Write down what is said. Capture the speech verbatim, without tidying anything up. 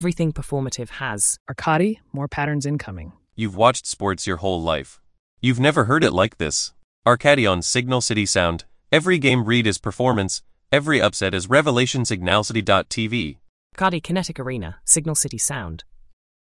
Everything performative has. Arcadi, more patterns incoming. You've watched sports your whole life. You've never heard it like this. Arcadi on Signal City Sound. Every game read is performance, every upset is revelation. Signal City dot T V. Arcadi Kinetic Arena, Signal City Sound.